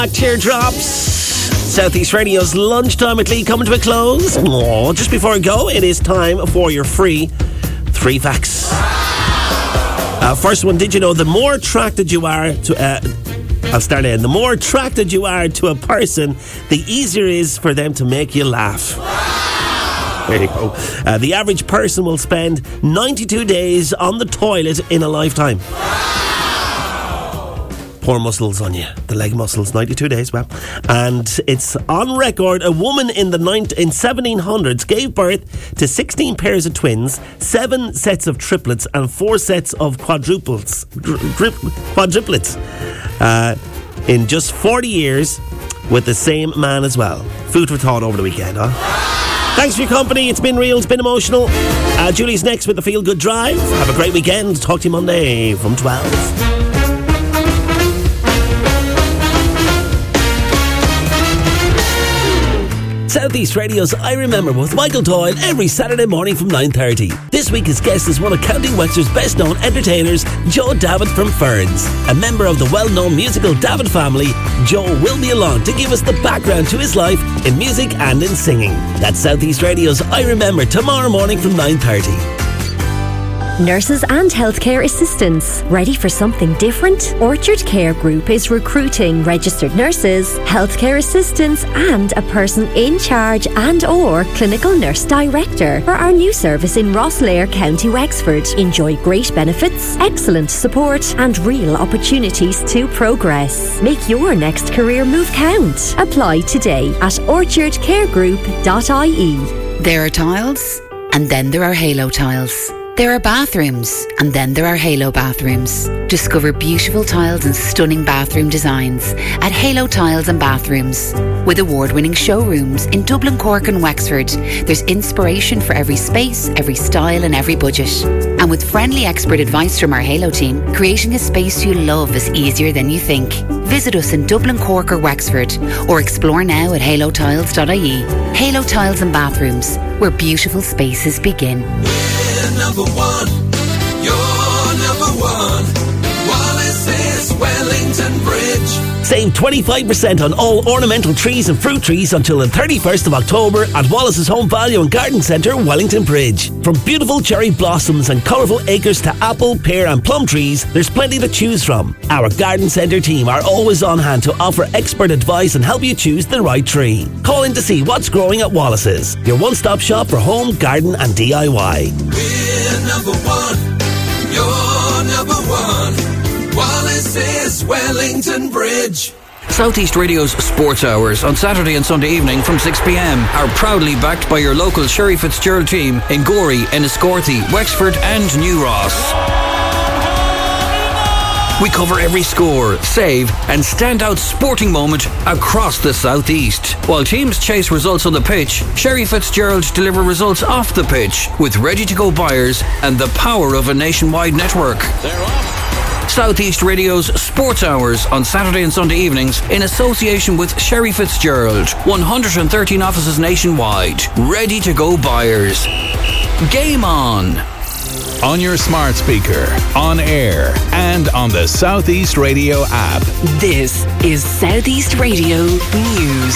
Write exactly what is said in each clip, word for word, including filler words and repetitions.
Teardrops. Southeast Radio's lunchtime at Lee coming to a close. Oh, just before I go, it is time for your free three facts. Uh, first one, did you know the more attracted you are to... Uh, I'll start in. The more attracted you are to a person, the easier it is for them to make you laugh. There you go. Uh, the average person will spend ninety-two days on the toilet in a lifetime. Poor muscles on you. The leg muscles, ninety-two days, well. And it's on record, a woman in the ninth, in seventeen hundreds gave birth to sixteen pairs of twins, seven sets of triplets, and four sets of quadruples, dri- quadruplets uh, in just forty years with the same man as well. Food for thought over the weekend, huh? Thanks for your company. It's been real. It's been emotional. Uh, Julie's next with the Feel Good Drive. Have a great weekend. Talk to you Monday from twelve. Southeast Radio's I Remember with Michael Doyle every Saturday morning from nine thirty. This week his guest is one of County Wexford's best known entertainers, Joe Davitt from Ferns. A member of the well-known musical Davitt family, Joe will be along to give us the background to his life in music and in singing. That's Southeast Radio's I Remember tomorrow morning from nine thirty. Nurses and healthcare assistants. Ready for something different? Orchard Care Group is recruiting registered nurses, healthcare assistants and a person in charge and or clinical nurse director for our new service in Rosslare, County Wexford. Enjoy great benefits, excellent support and real opportunities to progress. Make your next career move count. Apply today at orchard care group dot I E. There are tiles and then there are Halo tiles. There are bathrooms, and then there are Halo bathrooms. Discover beautiful tiles and stunning bathroom designs at Halo Tiles and Bathrooms. With award-winning showrooms in Dublin, Cork and Wexford, there's inspiration for every space, every style and every budget. And with friendly expert advice from our Halo team, creating a space you love is easier than you think. Visit us in Dublin, Cork or Wexford, or explore now at halo tiles dot I E. Halo Tiles and Bathrooms, where beautiful spaces begin. Number one, you're number one. Wallace's Wellington Bridge. Save twenty-five percent on all ornamental trees and fruit trees until the thirty-first of October at Wallace's Home Value and Garden Centre, Wellington Bridge. From beautiful cherry blossoms and colourful acres to apple, pear and plum trees, there's plenty to choose from. Our Garden Centre team are always on hand to offer expert advice and help you choose the right tree. Call in to see what's growing at Wallace's, your one-stop shop for home, garden and D I Y. We're number one, you're number one. Wallace's Wellington Bridge. Southeast Radio's Sports Hours on Saturday and Sunday evening from six p.m. are proudly backed by your local Sherry Fitzgerald team in Gorey, Enniscorthy, Wexford and New Ross. We cover every score, save and standout sporting moment across the Southeast. While teams chase results on the pitch, Sherry Fitzgerald deliver results off the pitch with ready-to-go buyers and the power of a nationwide network. They're off. Southeast Radio's Sports Hours on Saturday and Sunday evenings in association with Sherry Fitzgerald. one hundred thirteen offices nationwide. Ready-to-go buyers. Game on! On your smart speaker, on air, and on the Southeast Radio app. This is Southeast Radio News.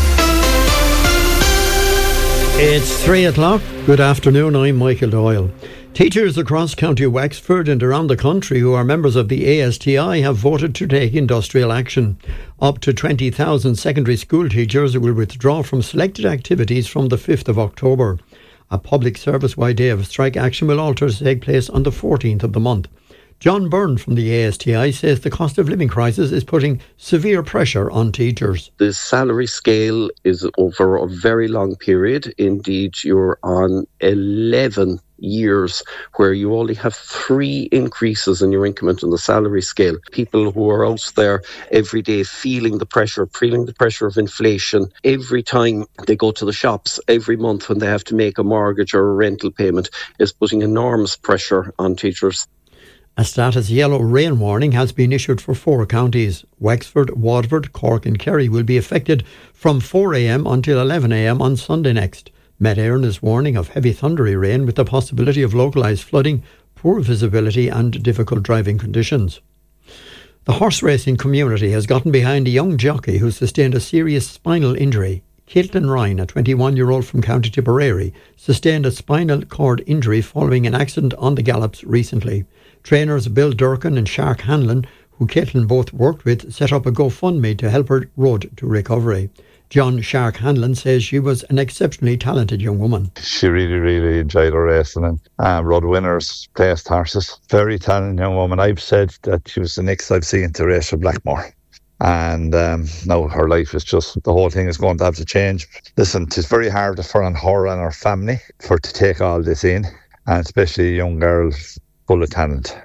It's three o'clock. Good afternoon, I'm Michael Doyle. Teachers across County Wexford and around the country who are members of the A S T I have voted to take industrial action. Up to twenty thousand secondary school teachers will withdraw from selected activities from the fifth of October. A public service-wide day of strike action will also take place on the fourteenth of the month. John Byrne from the A S T I says the cost of living crisis is putting severe pressure on teachers. The salary scale is over a very long period. Indeed, you're on eleven years where you only have three increases in your increment on the salary scale. People who are out there every day feeling the pressure, feeling the pressure of inflation. Every time they go to the shops, every month when they have to make a mortgage or a rental payment, is putting enormous pressure on teachers. A status yellow rain warning has been issued for four counties. Wexford, Waterford, Cork and Kerry will be affected from four a.m. until eleven a.m. on Sunday next. Met Éireann is warning of heavy thundery rain with the possibility of localised flooding, poor visibility and difficult driving conditions. The horse racing community has gotten behind a young jockey who sustained a serious spinal injury. Caitlin Ryan, a twenty-one-year-old from County Tipperary, sustained a spinal cord injury following an accident on the gallops recently. Trainers Bill Durkin and Shark Hanlon, who Caitlin both worked with, set up a GoFundMe to help her road to recovery. John Shark Hanlon says she was an exceptionally talented young woman. She really, really enjoyed her racing and uh, rode winners, placed horses. Very talented young woman. I've said that she was the next I've seen to race for Blackmore. And um, now her life is just, the whole thing is going to have to change. Listen, it's very hard for her and her family for to take all this in, and especially a young girl full of talent.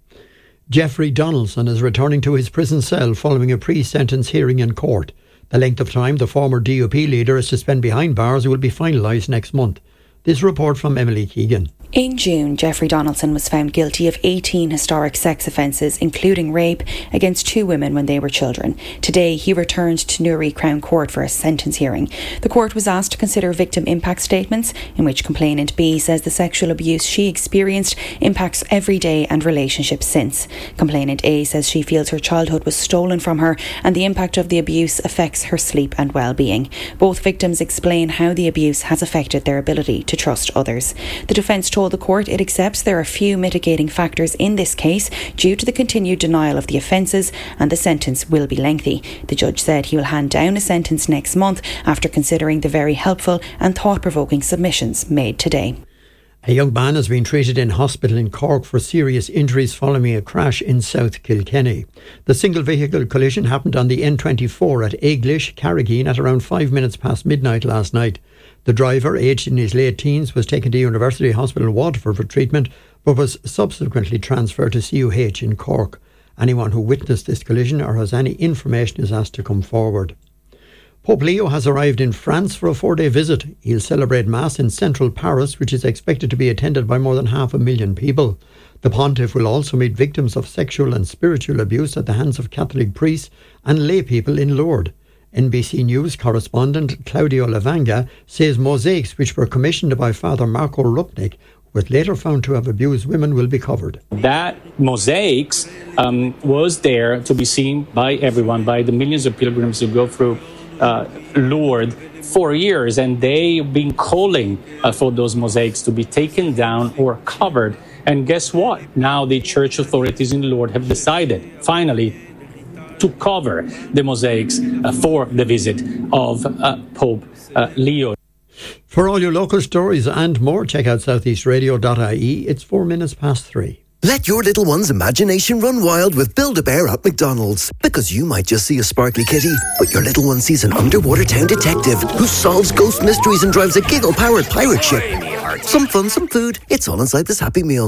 Jeffrey Donaldson is returning to his prison cell following a pre-sentence hearing in court. The length of time the former D U P leader is to spend behind bars will be finalised next month. This report from Emily Keegan. In June, Jeffrey Donaldson was found guilty of eighteen historic sex offences, including rape, against two women when they were children. Today, he returned to Newry Crown Court for a sentence hearing. The court was asked to consider victim impact statements, in which complainant B says the sexual abuse she experienced impacts every day and relationships since. Complainant A says she feels her childhood was stolen from her and the impact of the abuse affects her sleep and well-being. Both victims explain how the abuse has affected their ability to trust others. The defence told the court it accepts there are few mitigating factors in this case due to the continued denial of the offences, and the sentence will be lengthy. The judge said he will hand down a sentence next month after considering the very helpful and thought-provoking submissions made today. A young man has been treated in hospital in Cork for serious injuries following a crash in South Kilkenny. The single vehicle collision happened on the N twenty-four at Aiglish, Carrigaline at around five minutes past midnight last night. The driver, aged in his late teens, was taken to University Hospital Waterford for treatment, but was subsequently transferred to C U H in Cork. Anyone who witnessed this collision or has any information is asked to come forward. Pope Leo has arrived in France for a four-day visit. He'll celebrate Mass in central Paris, which is expected to be attended by more than half a million people. The pontiff will also meet victims of sexual and spiritual abuse at the hands of Catholic priests and lay people in Lourdes. N B C News correspondent Claudio Lavanga says mosaics which were commissioned by Father Marco Rupnik, who was later found to have abused women, will be covered. That mosaics um, was there to be seen by everyone, by the millions of pilgrims who go through uh, Lourdes for years, and they've been calling uh, for those mosaics to be taken down or covered. And guess what? Now the church authorities in Lourdes have decided, finally, to cover the mosaics uh, for the visit of uh, Pope uh, Leo. For all your local stories and more, check out southeast radio dot I E. It's four minutes past three. Let your little one's imagination run wild with Build-A-Bear at McDonald's. Because you might just see a sparkly kitty, but your little one sees an underwater town detective who solves ghost mysteries and drives a giggle-powered pirate ship. Some fun, some food. It's all inside this Happy Meal.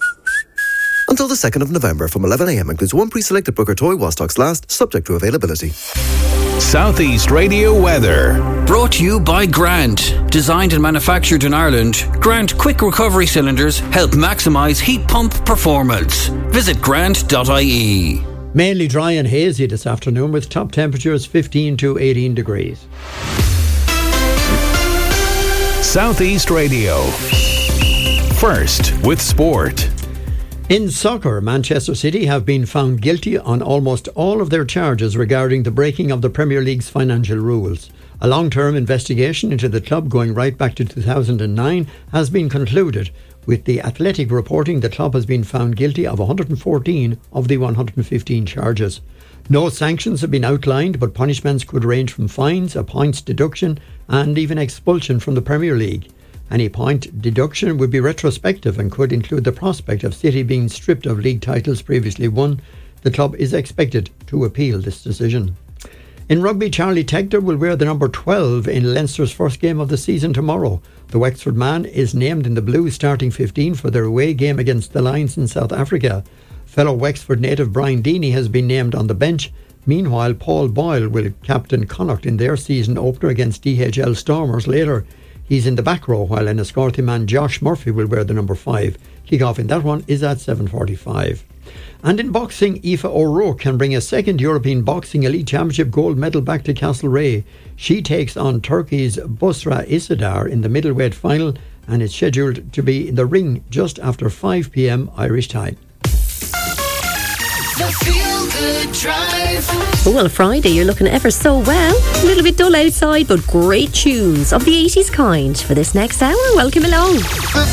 Until the second of November from eleven a m includes one pre-selected Booker toy while stocks last, subject to availability. Southeast Radio weather. Brought to you by Grant. Designed and manufactured in Ireland, Grant Quick Recovery Cylinders help maximise heat pump performance. Visit grant dot I E. Mainly dry and hazy this afternoon with top temperatures fifteen to eighteen degrees. Southeast Radio. First with sport. In soccer, Manchester City have been found guilty on almost all of their charges regarding the breaking of the Premier League's financial rules. A long-term investigation into the club going right back to two thousand nine has been concluded, with The Athletic reporting the club has been found guilty of one hundred fourteen of the one hundred fifteen charges. No sanctions have been outlined, but punishments could range from fines, a points deduction and even expulsion from the Premier League. Any point deduction would be retrospective and could include the prospect of City being stripped of league titles previously won. The club is expected to appeal this decision. In rugby, Charlie Tector will wear the number twelve in Leinster's first game of the season tomorrow. The Wexford man is named in the Blues starting fifteen for their away game against the Lions in South Africa. Fellow Wexford native Brian Deeney has been named on the bench. Meanwhile, Paul Boyle will captain Connacht in their season opener against D H L Stormers later. He's in the back row, while Enniscorthy man Josh Murphy will wear the number five. Kick-off in that one is at seven forty-five. And in boxing, Aoife O'Rourke can bring a second European Boxing Elite Championship gold medal back to Castlereagh. She takes on Turkey's Busra Isidar in the middleweight final and is scheduled to be in the ring just after five p m Irish time. The feel good drive. Oh, well, Friday, you're looking ever so well. A little bit dull outside, but great tunes of the eighties kind for this next hour. Welcome along. The